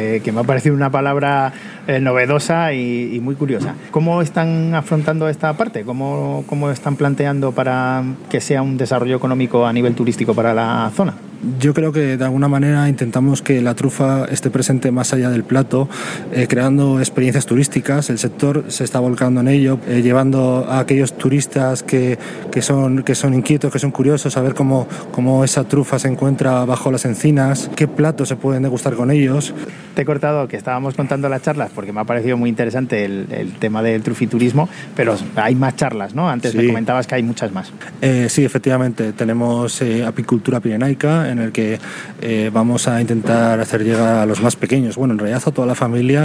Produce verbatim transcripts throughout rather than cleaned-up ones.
que, que me ha parecido una palabra eh, novedosa y, y muy curiosa. ¿Cómo están afrontando esta parte? ¿Cómo, cómo están planteando para que sea un desarrollo económico a nivel turístico para la zona? Yo creo que de alguna manera intentamos que la trufa esté presente más allá del plato, eh, creando experiencias turísticas. El sector se está volcando en ello, eh, llevando a aquellos turistas que, que, son, que son inquietos, que son curiosos, a ver cómo, cómo esa trufa se encuentra bajo las encinas, qué platos se pueden degustar con ellos. Te he cortado que estábamos contando las charlas porque me ha parecido muy interesante el, el tema del trufiturismo, pero hay más charlas, ¿no? Antes sí. Me comentabas que hay muchas más. Eh, sí, efectivamente. Tenemos eh, apicultura pirenaica, en el que eh, vamos a intentar hacer llegar a los más pequeños, bueno, en realidad a toda la familia,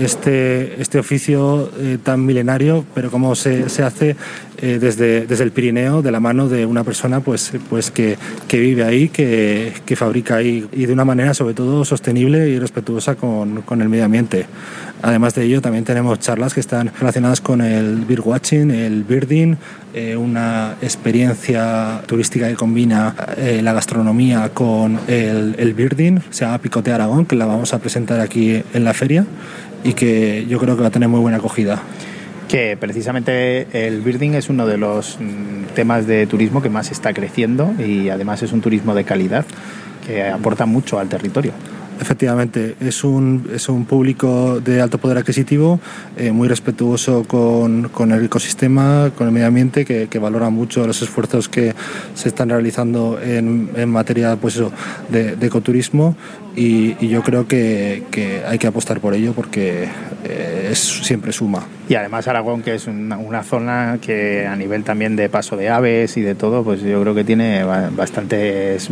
este, este oficio eh, tan milenario, pero cómo se, se hace eh, desde, desde el Pirineo, de la mano de una persona pues, pues que, que vive ahí, que, que fabrica ahí, y de una manera sobre todo sostenible y respetuosa con, con el medio ambiente. Además de ello, también tenemos charlas que están relacionadas con el birdwatching, el birding, eh, una experiencia turística que combina eh, la gastronomía con el, el birding, se llama Picotea Aragón, que la vamos a presentar aquí en la feria y que yo creo que va a tener muy buena acogida. Que precisamente el birding es uno de los temas de turismo que más está creciendo y además es un turismo de calidad que aporta mucho al territorio. Efectivamente, es un, es un público de alto poder adquisitivo, eh, muy respetuoso con, con el ecosistema, con el medio ambiente, que, que valora mucho los esfuerzos que se están realizando en, en materia pues eso, de, de ecoturismo y, y yo creo que, que hay que apostar por ello porque eh, es, siempre suma. Y además Aragón, que es una, una zona que a nivel también de paso de aves y de todo, pues yo creo que tiene bastantes,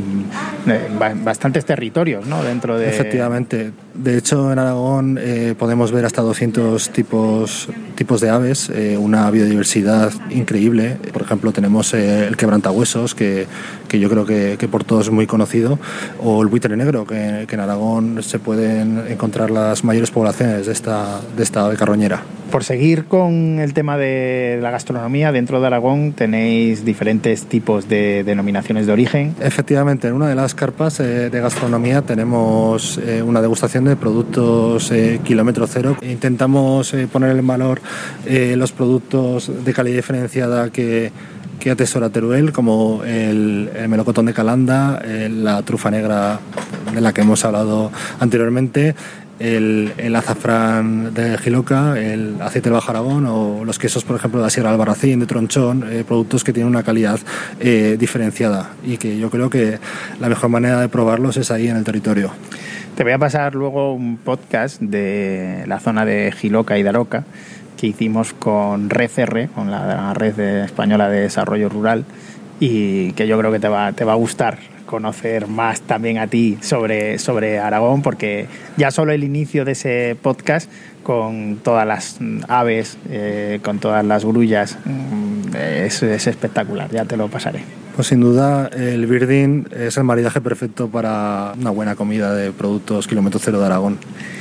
bastantes territorios, ¿no? Dentro de... Efectivamente. De hecho, en Aragón eh, podemos ver hasta doscientos tipos, tipos de aves, eh, una biodiversidad increíble. Por ejemplo, tenemos eh, el quebrantahuesos, que, que yo creo que, que por todos es muy conocido, o el buitre negro, que, que en Aragón se pueden encontrar las mayores poblaciones de esta, de esta ave carroñera. Por seguir con el tema de la gastronomía, dentro de Aragón tenéis diferentes tipos de denominaciones de origen. Efectivamente, en una de las carpas eh, de gastronomía tenemos eh, una degustación de productos eh, kilómetro cero. Intentamos eh, poner en valor eh, los productos de calidad diferenciada que, que atesora Teruel, como el, el melocotón de Calanda, eh, la trufa negra de la que hemos hablado anteriormente, El, el azafrán de Jiloca, el aceite del Bajo Aragón o los quesos, por ejemplo, de la Sierra de Albarracín, de Tronchón, eh, productos que tienen una calidad eh, diferenciada y que yo creo que la mejor manera de probarlos es ahí en el territorio. Te voy a pasar luego un podcast de la zona de Jiloca y Daroca que hicimos con Red R, con la Red de Española de Desarrollo Rural, y que yo creo que te va, te va a gustar conocer más también a ti sobre, sobre Aragón, porque ya solo el inicio de ese podcast con todas las aves, eh, con todas las grullas, es, es espectacular, ya te lo pasaré. Pues sin duda el birding es el maridaje perfecto para una buena comida de productos kilómetro cero de Aragón.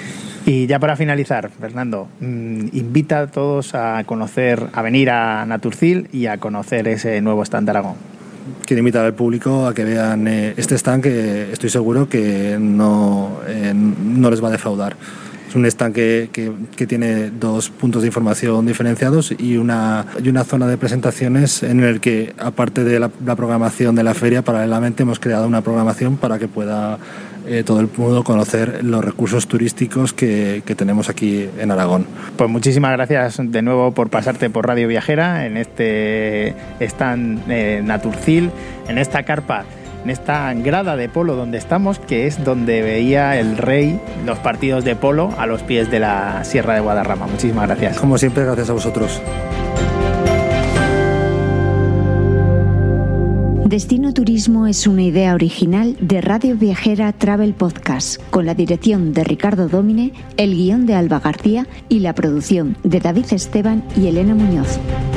Y ya para finalizar, Fernando, mmm, invita a todos a conocer, a venir a Naturcil y a conocer ese nuevo stand de Aragón. Quiero invitar al público a que vean eh, este stand, que estoy seguro que no, eh, no les va a defraudar. Es un stand que, que, que tiene dos puntos de información diferenciados y una, y una zona de presentaciones en el que, aparte de la, la programación de la feria, paralelamente hemos creado una programación para que pueda eh, todo el mundo conocer los recursos turísticos que, que tenemos aquí en Aragón. Pues muchísimas gracias de nuevo por pasarte por Radio Viajera en este stand eh, Naturcil, en esta carpa, en esta grada de polo donde estamos, que es donde veía el rey los partidos de polo a los pies de la Sierra de Guadarrama. Muchísimas gracias. Como siempre, gracias a vosotros. Destino Turismo es una idea original de Radio Viajera Travel Podcast, con la dirección de Ricardo Dómine, el guión de Alba García y la producción de David Esteban y Elena Muñoz.